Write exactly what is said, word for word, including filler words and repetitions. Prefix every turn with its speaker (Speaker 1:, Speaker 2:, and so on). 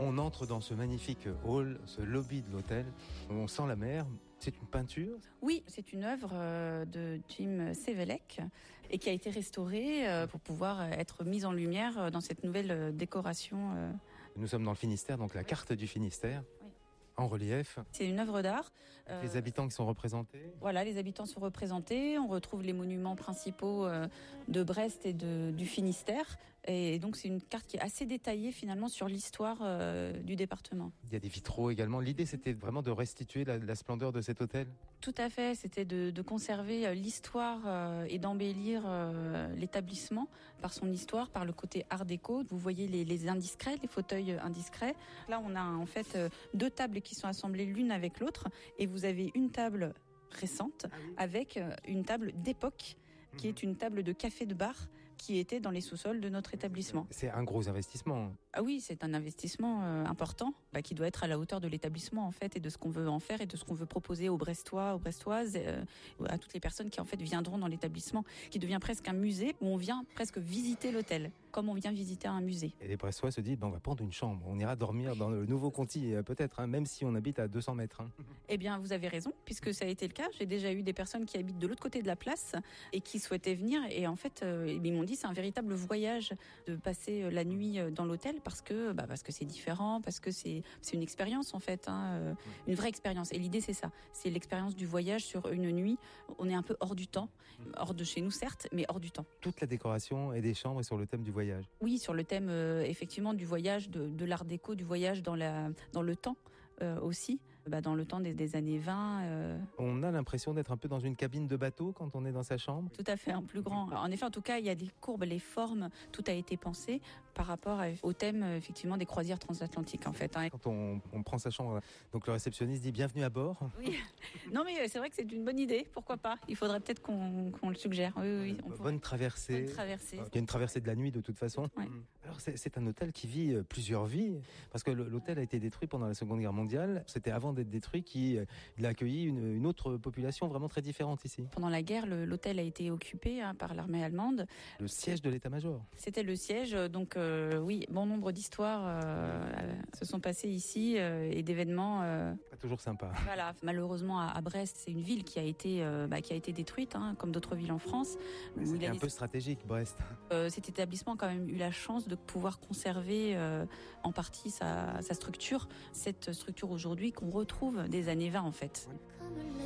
Speaker 1: On entre dans ce magnifique hall, ce lobby de l'hôtel. On sent la mer. C'est une peinture ?
Speaker 2: Oui, c'est une œuvre de Jim Sevelec et qui a été restaurée pour pouvoir être mise en lumière dans cette nouvelle décoration.
Speaker 1: Nous sommes dans le Finistère, donc la carte du Finistère.
Speaker 2: Oui.
Speaker 1: En relief.
Speaker 2: C'est une œuvre d'art.
Speaker 1: Les euh, habitants qui sont représentés.
Speaker 2: Voilà, les habitants sont représentés. On retrouve les monuments principaux euh, de Brest et de, du Finistère. Et donc c'est une carte qui est assez détaillée finalement sur l'histoire euh, du département.
Speaker 1: Il y a des vitraux également. L'idée c'était vraiment de restituer la, la splendeur de cet hôtel.
Speaker 2: Tout à fait, c'était de, de conserver l'histoire euh, et d'embellir euh, l'établissement par son histoire, par le côté art déco. Vous voyez les, les indiscrets, les fauteuils indiscrets. Là on a en fait deux tables qui sont assemblées l'une avec l'autre et vous avez une table récente avec une table d'époque qui est une table de café de bar qui était dans les sous-sols de notre établissement.
Speaker 1: C'est un gros investissement.
Speaker 2: Ah oui, c'est un investissement euh, important bah, qui doit être à la hauteur de l'établissement en fait et de ce qu'on veut en faire et de ce qu'on veut proposer aux Brestois, aux Brestoises, euh, à toutes les personnes qui en fait viendront dans l'établissement, qui devient presque un musée où on vient presque visiter l'hôtel, comme on vient visiter un musée.
Speaker 1: Et les Brestois se disent, ben, on va prendre une chambre, on ira dormir dans le nouveau Conti peut-être, hein, même si on habite à deux cents mètres. Hein.
Speaker 2: Eh bien, vous avez raison, puisque ça a été le cas. J'ai déjà eu des personnes qui habitent de l'autre côté de la place et qui souhaitaient venir et en fait, euh, ils m'ont dit c'est un véritable voyage de passer la nuit dans l'hôtel parce que bah, parce que c'est différent, parce que c'est c'est une expérience en fait, hein, euh, une vraie expérience. Et l'idée c'est ça, c'est l'expérience du voyage sur une nuit. On est un peu hors du temps, hors de chez nous certes, mais hors du temps.
Speaker 1: Toute la décoration et des chambres est sur le thème du voyage.
Speaker 2: Oui, sur le thème euh, effectivement du voyage, de, de l'art déco, du voyage dans la dans le temps. Euh, aussi, bah, dans le temps des, des années vingt. Euh...
Speaker 1: On a l'impression d'être un peu dans une cabine de bateau quand on est dans sa chambre.
Speaker 2: Tout à fait, en plus grand. Alors, en effet, en tout cas, il y a des courbes, les formes, tout a été pensé par rapport à, au thème effectivement des croisières transatlantiques en fait. Hein.
Speaker 1: Quand on, on prend sa chambre, donc le réceptionniste dit bienvenue à bord.
Speaker 2: Oui, non mais c'est vrai que c'est une bonne idée, pourquoi pas. Il faudrait peut-être qu'on, qu'on le suggère. Oui, oui, oui, on
Speaker 1: bonne traversée.
Speaker 2: Bonne traversée.
Speaker 1: Il y a une traversée de la nuit de toute façon.
Speaker 2: Ouais.
Speaker 1: Alors c'est, c'est un hôtel qui vit plusieurs vies parce que l'hôtel a été détruit pendant la Seconde Guerre mondiale. C'était avant d'être détruit qu'il a accueilli une, une autre population vraiment très différente ici.
Speaker 2: Pendant la guerre, le, l'hôtel a été occupé hein, par l'armée allemande.
Speaker 1: Le siège de l'état-major.
Speaker 2: C'était le siège, donc euh, oui, bon nombre d'histoires euh, se sont passées ici euh, et d'événements. Euh,
Speaker 1: Pas toujours sympa.
Speaker 2: Voilà, malheureusement à, à Brest, c'est une ville qui a été, euh, bah, qui a été détruite, hein, comme d'autres villes en France.
Speaker 1: C'était un les... peu stratégique, Brest.
Speaker 2: Euh, cet établissement a quand même eu la chance de pouvoir conserver euh, en partie sa, sa structure, cette structure aujourd'hui qu'on retrouve des années vingt en fait.